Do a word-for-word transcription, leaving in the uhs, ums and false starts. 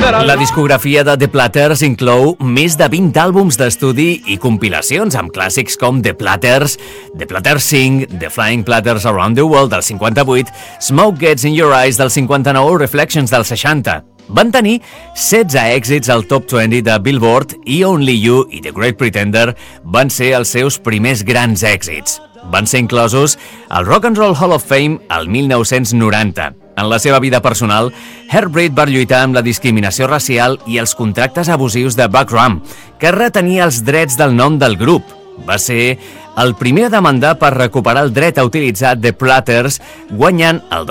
La discografia de The Platters inclou més de vint àlbums d'estudi i compilacions amb clàssics com The Platters, The Platters Sing, The Flying Platters Around the World del cinquanta-vuit, Smoke Gets in Your Eyes del cinquanta-nou, Reflections del seixanta. Van tenir setze èxits al Top vint de Billboard i Only You i The Great Pretender van ser els seus primers grans èxits. Van ser inclosos al Rock and Roll Hall of Fame al mil nou-cents noranta. En la seva vida personal, Herb Reed va lluitar amb la discriminació racial i els contractes abusius de Buck Rum, que retenia els drets del nom del grup. Va ser el primer a demandar per recuperar el dret a utilitzar The Platters, guanyant el